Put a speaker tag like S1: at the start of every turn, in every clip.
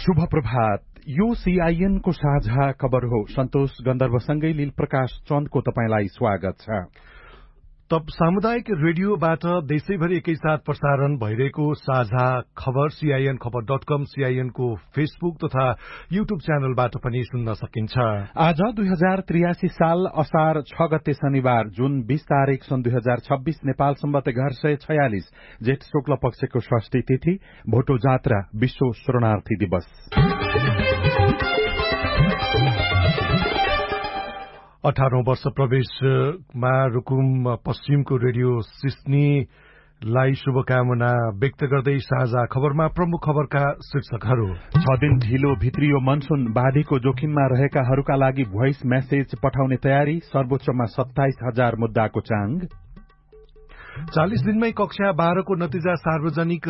S1: शुभ प्रभात। यो सीआईएन को साझा खबर हो। सन्तोष गन्धर्वसँगै लील प्रकाश चन्दको तपाईंलाई स्वागत छ।
S2: तब सामुदायिक रेडियोबाट देशैभरि एकैसाथ प्रसारण भइरहेको साझा खबर सीआईएन खबर.com, सीआईएन को फेसबुक तथा युट्युब च्यानलबाट पनि सुन्न सकिन्छ।
S1: आज 2083 साल असार 6 गते शनिबार, जुन 20 तारिक सन् 2026 नेपाल सम्वत 1146 जेठ शुक्ल पक्षको षष्ठी तिथि, भोटो जात्रा, विश्व शरणार्थी दिवस।
S2: 18औं वर्ष प्रवेशमा रुकुम पश्चिमको रेडियो सिस्नीलाई शुभकामना व्यक्त गर्दै साझा खबरमा प्रमुख खबरका शीर्षकहरू।
S1: 6 दिन ढिलो भित्रियो मनसुन, बाढीको जोखिममा रहेकाहरूका लागि भोइस मेसेज पठाउने तयारी, सर्वोच्चमा 27,000 मुद्दाको चाङ।
S2: 40 दिनमै कक्षा 12 को नतिजा सार्वजनिक,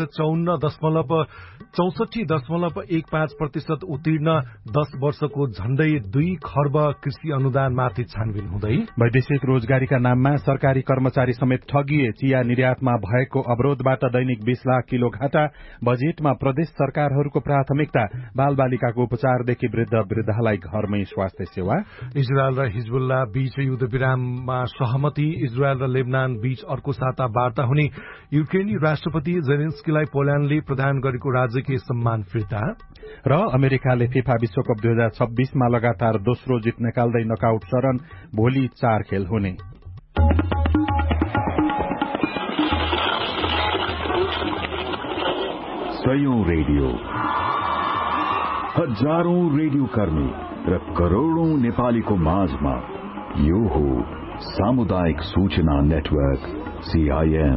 S2: 64.15% उत्तीर्ण, 10 वर्षको झण्डै 2 खर्ब कृषि अनुदान माथि छानबिन हुँदै।
S1: वैदेशिक रोजगारीका नाममा सरकारी कर्मचारी समेत ठगिए, चिया निर्यातमा भएको अवरोधबाट दैनिक 20 लाख किलो घाटा। बजेटमा प्रदेश सरकारहरूको प्राथमिकता, बाल बालिकाको उपचारदेखि वृद्ध वृद्धालाई घरमै स्वास्थ्य सेवा।
S2: इजरायल र हिजबुल्ला बीच युद्ध विराममा सहमति, इजरायल र लेबनान बीच अर्को वार्ता हुने। युक्रेनी राष्ट्रपति जेलेन्स्कीलाई पोल्याण्डले प्रदान गरेको राजकीय सम्मान फिर्ता।
S1: र अमेरिकाले फिफा विश्वकप 2026 मा लगातार दोस्रो जित निकाल्दै नकआउट शरण, भोलि 4 खेल हुने।
S3: सयौं रेडियो, हजारौं रेडियो कर्मी र करोड़ौं नेपालीको माझमा यो हो सामुदायिक सूचना नेटवर्क सीआईएन।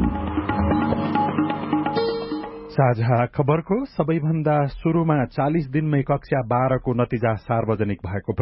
S1: साझा खबरको सबैभन्दा शुरूमा 40 दिनमै कक्षा 12 को नतिजा सार्वजनिक भएको